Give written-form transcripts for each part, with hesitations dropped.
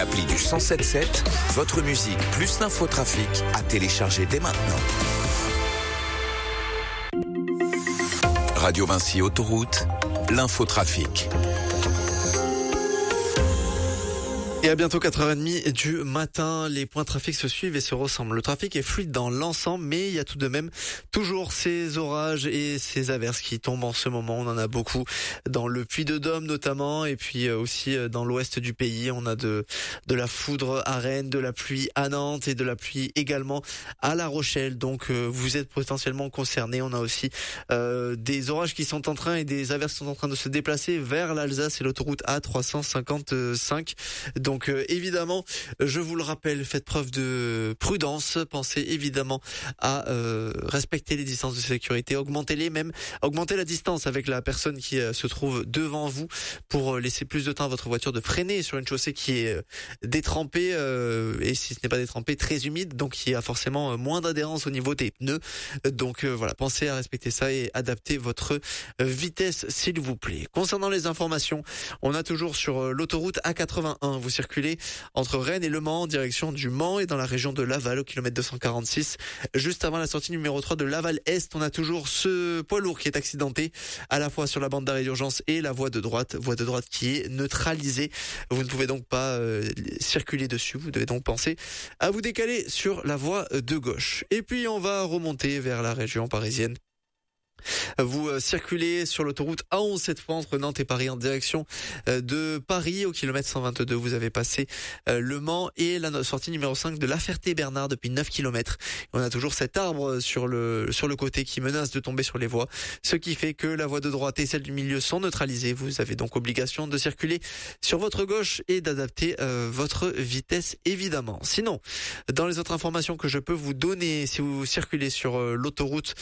l'appli du 107.7, votre musique plus l'infotrafic à télécharger dès maintenant. Radio Vinci Autoroute, l'infotrafic. Et à bientôt 4h30 du matin, les points de trafic se suivent et se ressemblent. Le trafic est fluide dans l'ensemble, mais il y a tout de même toujours ces orages et ces averses qui tombent en ce moment. On en a beaucoup dans le Puy-de-Dôme notamment, et puis aussi dans l'ouest du pays. On a de la foudre à Rennes, de la pluie à Nantes et de la pluie également à La Rochelle. Donc vous êtes potentiellement concernés. On a aussi des orages qui sont en train et des averses qui sont en train de se déplacer vers l'Alsace et l'autoroute A355. Donc évidemment, je vous le rappelle, faites preuve de prudence, pensez évidemment à respecter les distances de sécurité, augmentez la distance avec la personne qui se trouve devant vous pour laisser plus de temps à votre voiture de freiner sur une chaussée qui est détrempée et si ce n'est pas détrempée, très humide, donc il y a forcément moins d'adhérence au niveau des pneus. Donc voilà, pensez à respecter ça et adapter votre vitesse s'il vous plaît. Concernant les informations, on a toujours sur l'autoroute A81, vous circulez entre Rennes et Le Mans en direction du Mans et dans la région de Laval au kilomètre 246. Juste avant la sortie numéro 3 de Laval-Est, on a toujours ce poids lourd qui est accidenté à la fois sur la bande d'arrêt d'urgence et la voie de droite qui est neutralisée. Vous ne pouvez donc pas circuler dessus, vous devez donc penser à vous décaler sur la voie de gauche. Et puis on va remonter vers la région parisienne. Vous circulez sur l'autoroute A11 cette fois entre Nantes et Paris en direction de Paris au kilomètre 122. Vous avez passé Le Mans et la sortie numéro 5 de La Ferté-Bernard depuis 9 km. On a toujours cet arbre sur le côté qui menace de tomber sur les voies, ce qui fait que la voie de droite et celle du milieu sont neutralisées. Vous avez donc obligation de circuler sur votre gauche et d'adapter votre vitesse évidemment. Sinon, dans les autres informations que je peux vous donner, si vous circulez sur l'autoroute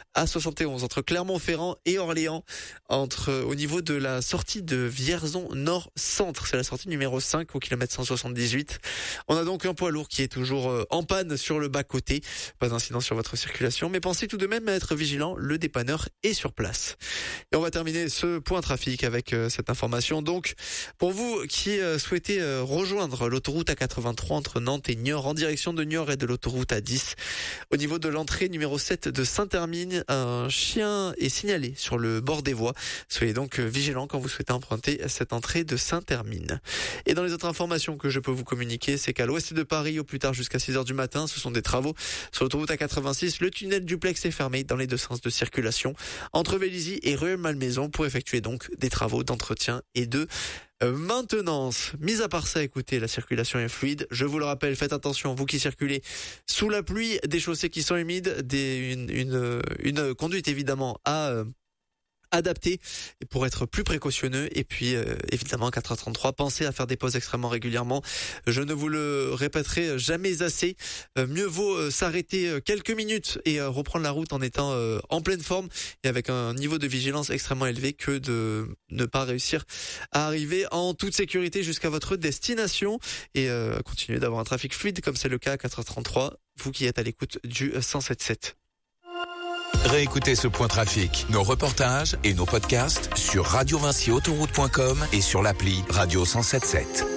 A71 entre Clermont-Ferrand et Orléans, au niveau de la sortie de Vierzon Nord-Centre, c'est la sortie numéro 5 au kilomètre 178. On a donc un poids lourd qui est toujours en panne sur le bas-côté. Pas d'incident sur votre circulation, mais pensez tout de même à être vigilant, le dépanneur est sur place. Et on va terminer ce point trafic avec cette information. Donc, pour vous qui souhaitez rejoindre l'autoroute A83 entre Nantes et Niort en direction de Niort et de l'autoroute A10, au niveau de l'entrée numéro 7 de Saint-Hermine, un chien est signalé sur le bord des voies. Soyez donc vigilants quand vous souhaitez emprunter cette entrée de Saint-Hermine. Et dans les autres informations que je peux vous communiquer, c'est qu'à l'ouest de Paris, au plus tard jusqu'à 6h du matin, ce sont des travaux sur l'autoroute A86. Le tunnel duplex est fermé dans les deux sens de circulation entre Vélizy et Rueil-Malmaison pour effectuer donc des travaux d'entretien et de maintenance. Mis à part ça, écoutez, la circulation est fluide. Je vous le rappelle, faites attention, vous qui circulez sous la pluie, des chaussées qui sont humides, une conduite évidemment à adapté pour être plus précautionneux. Et puis évidemment 4h33, pensez à faire des pauses extrêmement régulièrement. Je ne vous le répéterai jamais assez, mieux vaut s'arrêter quelques minutes et reprendre la route en étant en pleine forme et avec un niveau de vigilance extrêmement élevé que de ne pas réussir à arriver en toute sécurité jusqu'à votre destination et continuer d'avoir un trafic fluide comme c'est le cas à 4h33, vous qui êtes à l'écoute du 107.7. Réécoutez ce point trafic, nos reportages et nos podcasts sur radiovinciautoroute.com et sur l'appli Radio 107.7.